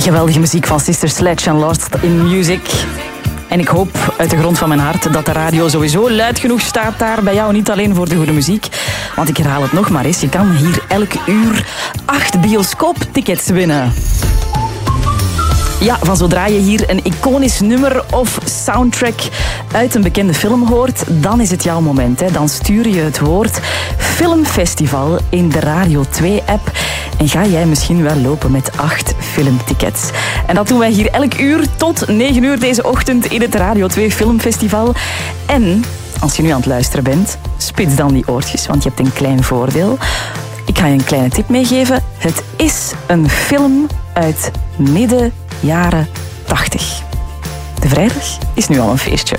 Geweldige muziek van Sister Sledge en Lost in Music. En ik hoop uit de grond van mijn hart dat de radio sowieso luid genoeg staat daar bij jou. Niet alleen voor de goede muziek. Want ik herhaal het nog maar eens. Je kan hier elk uur 8 bioscooptickets winnen. Ja, van zodra je hier een iconisch nummer of soundtrack uit een bekende film hoort, dan is het jouw moment. Hè. Dan stuur je het woord Filmfestival in de Radio 2-app en ga jij misschien wel lopen met 8 filmtickets. En dat doen wij hier elk uur tot 9 uur deze ochtend in het Radio 2 Filmfestival. En als je nu aan het luisteren bent, spits dan die oortjes, want je hebt een klein voordeel. Ik ga je een kleine tip meegeven. Het is een film uit midden jaren 80. De vrijdag is nu al een feestje.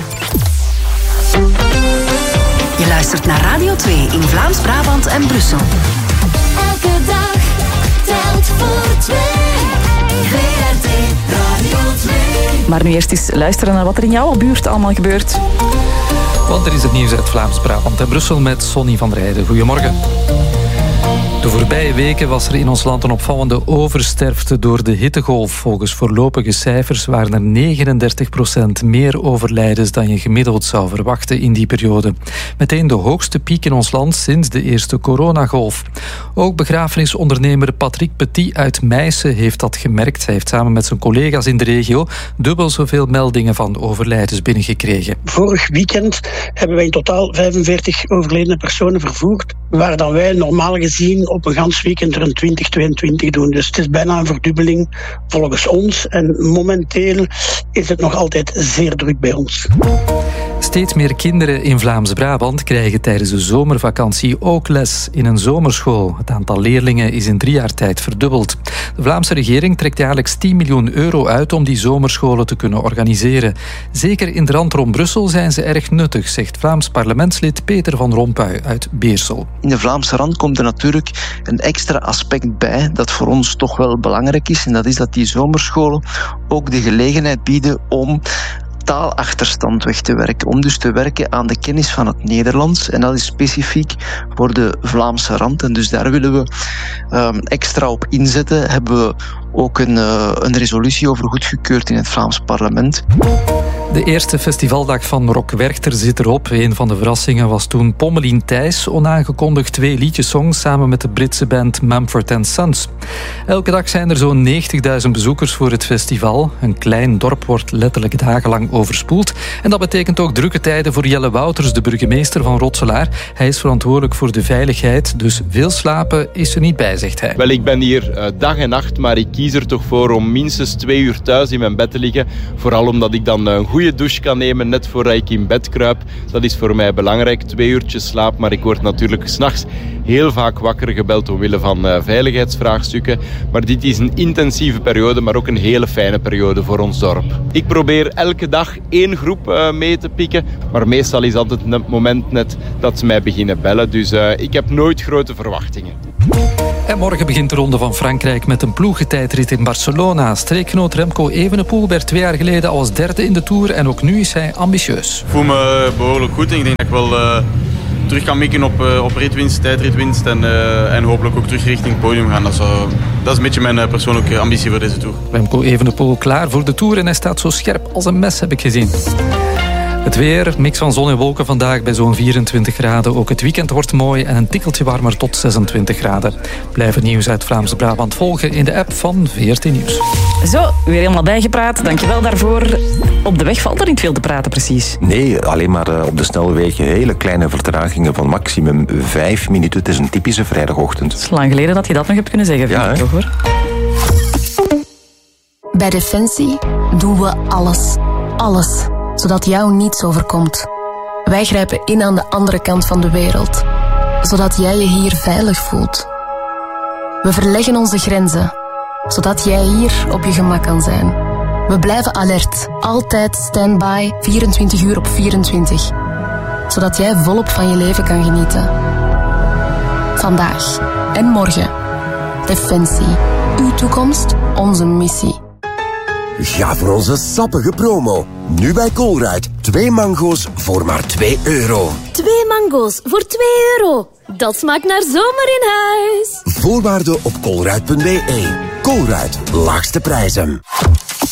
Je luistert naar Radio 2 in Vlaams-Brabant en Brussel. Elke dag telt voor 2. VRT Radio 2. Maar nu eerst eens luisteren naar wat er in jouw buurt allemaal gebeurt. Want er is het nieuws uit Vlaams-Brabant en Brussel met Sonny van Rijden. Goedemorgen. De voorbije weken was er in ons land een opvallende oversterfte door de hittegolf. Volgens voorlopige cijfers waren er 39% meer overlijdens dan je gemiddeld zou verwachten in die periode. Meteen de hoogste piek in ons land sinds de eerste coronagolf. Ook begrafenisondernemer Patrick Petit uit Meissen heeft dat gemerkt. Hij heeft samen met zijn collega's in de regio dubbel zoveel meldingen van overlijdens binnengekregen. Vorig weekend hebben wij in totaal 45 overledene personen vervoerd, waar dan wij normaal gezien op een gans weekend er een 20-22 doen. Dus het is bijna een verdubbeling volgens ons. En momenteel is het nog altijd zeer druk bij ons. Steeds meer kinderen in Vlaams-Brabant krijgen tijdens de zomervakantie ook les in een zomerschool. Het aantal leerlingen is in 3 jaar tijd verdubbeld. De Vlaamse regering trekt jaarlijks 10 miljoen euro uit om die zomerscholen te kunnen organiseren. Zeker in de rand rond Brussel zijn ze erg nuttig, zegt Vlaams parlementslid Peter van Rompuy uit Beersel. In de Vlaamse rand komt er natuurlijk een extra aspect bij dat voor ons toch wel belangrijk is. En dat is dat die zomerscholen ook de gelegenheid bieden om taalachterstand weg te werken. Om dus te werken aan de kennis van het Nederlands. En dat is specifiek voor de Vlaamse rand. En dus daar willen we extra op inzetten. Hebben we ook een resolutie over goedgekeurd in het Vlaams parlement. De eerste festivaldag van Rock Werchter zit erop. Een van de verrassingen was toen Pommelien Thijs onaangekondigd 2 liedjesongs samen met de Britse band Mumford & Sons. Elke dag zijn er zo'n 90.000 bezoekers voor het festival. Een klein dorp wordt letterlijk dagenlang overspoeld. En dat betekent ook drukke tijden voor Jelle Wouters, de burgemeester van Rotselaar. Hij is verantwoordelijk voor de veiligheid, dus veel slapen is er niet bij, zegt hij. Wel, ik ben hier dag en nacht, maar ik kies er toch voor om minstens 2 uur thuis in mijn bed te liggen. Vooral omdat ik dan een goede douche kan nemen net voordat ik in bed kruip. Dat is voor mij belangrijk, 2 uurtjes slaap. Maar ik word natuurlijk 's nachts heel vaak wakker gebeld omwille van veiligheidsvraagstukken. Maar dit is een intensieve periode, maar ook een hele fijne periode voor ons dorp. Ik probeer elke dag 1 groep mee te pikken. Maar meestal is altijd het moment net dat ze mij beginnen bellen. Dus ik heb nooit grote verwachtingen. En morgen begint de Ronde van Frankrijk met een ploegentijdrit in Barcelona. Streekgenoot Remco Evenepoel werd 2 jaar geleden als 3e in de Tour en ook nu is hij ambitieus. Ik voel me behoorlijk goed en ik denk dat ik wel terug kan mikken op ritwinst, tijdritwinst en hopelijk ook terug richting het podium gaan. Dat is een beetje mijn persoonlijke ambitie voor deze Tour. Remco Evenepoel klaar voor de Tour en hij staat zo scherp als een mes, heb ik gezien. Het weer, mix van zon en wolken vandaag bij zo'n 24 graden. Ook het weekend wordt mooi en een tikkeltje warmer tot 26 graden. Blijf het nieuws uit Vlaams-Brabant volgen in de app van VRT Nieuws. Zo, weer helemaal bijgepraat. Dankjewel daarvoor. Op de weg valt er niet veel te praten, precies. Nee, alleen maar op de snelwegen hele kleine vertragingen van maximum 5 minuten. Het is een typische vrijdagochtend. Het is lang geleden dat je dat nog hebt kunnen zeggen. Ja, toch, hoor. Bij Defensie doen we alles. Alles. Zodat jou niets overkomt. Wij grijpen in aan de andere kant van de wereld. Zodat jij je hier veilig voelt. We verleggen onze grenzen. Zodat jij hier op je gemak kan zijn. We blijven alert. Altijd standby, 24 uur op 24. Zodat jij volop van je leven kan genieten. Vandaag en morgen. Defensie. Uw toekomst, onze missie. Ga voor onze sappige promo. Nu bij Colruyt. 2 mango's voor maar €2. 2 mango's voor €2. Dat smaakt naar zomer in huis. Voorwaarden op colruyt.be. Colruyt, laagste prijzen.